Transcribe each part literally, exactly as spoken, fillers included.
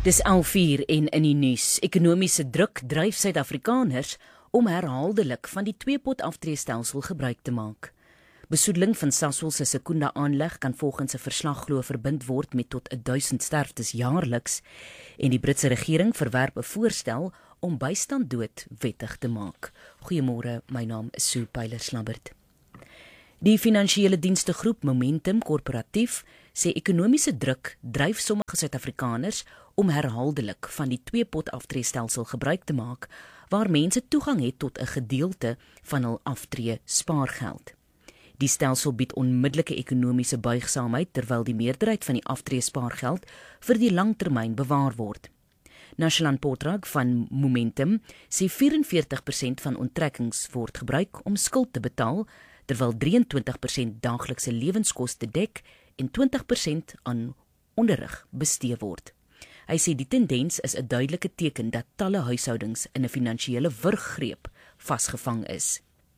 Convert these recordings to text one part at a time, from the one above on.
Dis elf uur en in die nuus. Ekonomiese druk dryf Suid-Afrikaners om herhaaldelik van die twee-pot aftreestelsel gebruik te maak. Besoedeling van Sasol se Secunda aanleg kan volgens 'n verslag glo verbind word met tot duisend sterftes jaarliks en die Britse regering verwerp 'n voorstel om bystanddood wettig te maak. Goeiemôre, my naam is Sue Pyler-Slabbert. Die finansiële dienste groep Momentum Korporatief sê ekonomiese druk dryf sommige Suid-Afrikaners om herhaaldelik van die twee-pot aftreestelsel gebruik te maak, waar mense toegang het tot 'n gedeelte van hul aftree spaargeld. Die stelsel bied onmiddellike ekonomiese buigsaamheid terwyl die meerderheid van die aftree spaargeld vir die langtermyn bewaar word. Nashalan Potrag van Momentum sê vyf en veertig persent van onttrekkings word gebruik om skuld te betaal, terwyl drie en twintig persent daaglikse lewenskoste dek en twintig persent aan onderrig bestee word. Hy sê die tendens is 'n duidelike teken dat talle huishoudings in 'n finansiële wurggreep vasgevang is.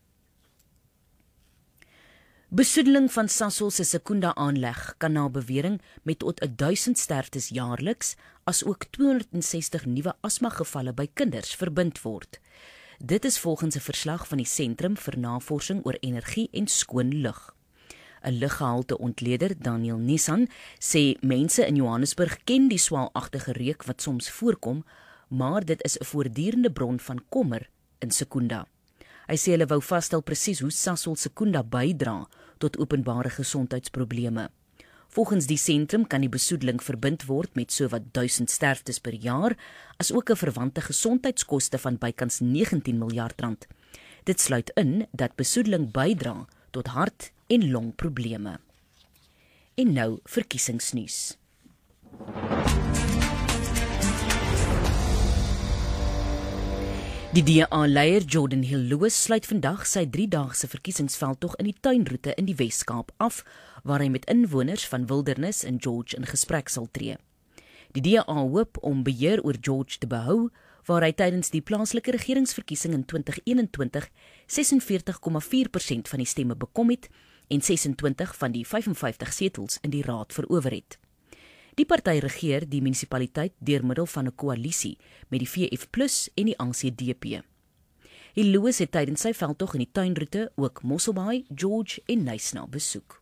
Besoedeling van Sasol se Secunda aanleg kan na bewering met tot duisend sterftes jaarliks, as ook tweehonderdsestig nuwe asma-gevalle by kinders verbind word. Dit is volgens 'n verslag van die Sentrum vir Navorsing oor Energie en Skoon Lug. 'n Luggehalte ontleder, Daniel Nissan, sê mense in Johannesburg ken die swaalagtige reuk wat soms voorkom, maar dit is 'n voortdurende bron van kommer in Secunda. Hy sê hulle wou vasstel presies hoe Sasol Secunda bydra tot openbare gesondheidsprobleme. Volgens die sentrum kan die besoedeling verbind word met sowat duisend sterftes per jaar, as ook 'n verwante gesondheidskoste van bykans negentien miljard rand. Dit sluit in dat besoedeling bydra tot hart- en longprobleme. En nou verkiesingsnuus. Die D A-leier Jordan Hill-Lewis sluit vandag sy driedaagse verkiesingsveldtog in die tuinroete in die Wes-Kaap af, waar hy met inwoners van Wildernis en George in gesprek sal tree. Die D A hoop om beheer oor George te behou, waar hy tydens die plaaslike regeringsverkiesing in twintig eenentwintig ses en veertig komma vier persent van die stemme bekom het en ses en twintig van die vyf en vyftig setels in die raad verower het. Die party regeer die munisipaliteit deur middel van 'n koalisie met die V F plus en die A C D P. Hill-Lewis het tydens sy veldtog in die tuinroete ook Mosselbaai, George en Knysna besoek.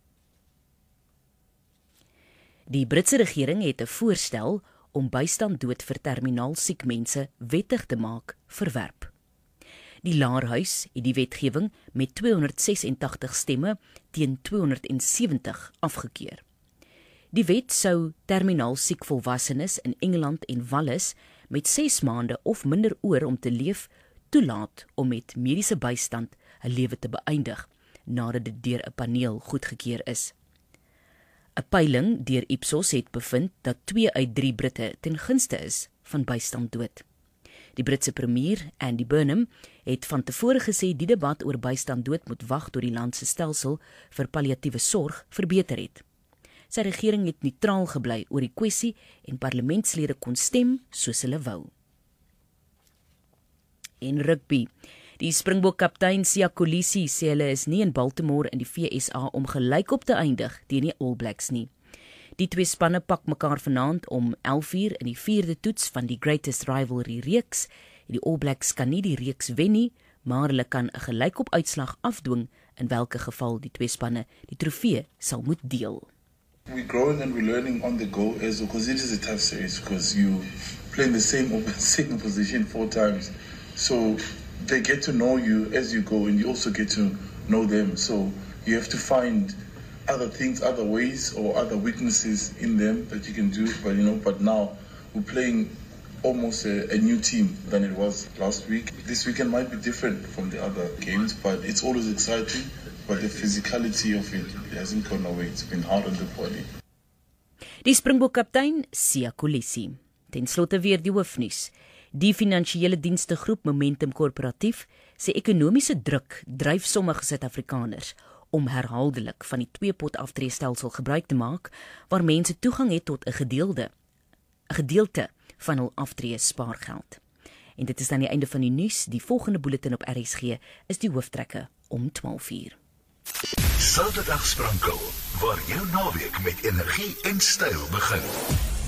Die Britse regering het 'n voorstel om bystanddood vir terminaal siek mense wettig te maak verwerp. Die Laerhuis het die wetgewing met tweehonderdsesentagtig stemme teen tweehonderdsewentig afgekeur. Die wet sou terminaal siek volwassenes in Engeland en Wallis met ses maande of minder oor om te leef toelaat om met mediese bystand 'n lewe te beëindig, nadat dit deur 'n paneel goedgekeur is. 'n Peiling deur Ipsos het bevind dat twee uit drie Britte ten gunste is van bystanddood. Die Britse premier, Andy Burnham, het van tevore gesê die debat oor bystanddood moet wag tot die land se stelsel vir palliatiewe sorg verbeter het. Sy regering het neutraal gebly oor die kwessie en parlementslede kon stem soos hulle wou. En rugby. Die Springbok-kaptein Siya Kolisi sê hulle is nie in Baltimore in die V S A om gelyk op te eindig teen die All Blacks nie. Die twee spanne pak mekaar vanaand om elf uur in die vierde toets van die Greatest Rivalry reeks. Die All Blacks kan nie die reeks wen nie, maar hulle kan 'n gelykop uitslag afdwing, in welke geval die twee spanne die trofee sal moet deel. We're growing and we're learning on the go as well, because it is a tough series because you play in the same same position four times. So they get to know you as you go and you also get to know them. So you have to find other things, other ways or other weaknesses in them that you can do. But you know, but now we're playing almost a, a new team than it was last week. This weekend might be different from the other games, but it's always exciting. But the physicality of it hasn't gone away. It's been hard on the body. Die Springbok-kaptein Siya Kolisi. Ten slotte weer die hoofnuus. Die finansiële dienste groep Momentum Korporatief sê ekonomiese druk dryf sommige Suid-Afrikaners om herhaaldelik van die twee-pot aftreestelsel gebruik te maak, waar mense toegang het tot 'n gedeelde, 'n gedeelte van hul aftree spaargeld. En dit is dan die einde van die nuus. Die volgende bulletin op R S G is die hooftrekke om twaalf uur. Saterdag Sprankel, waar jou naweek met energie en styl begin.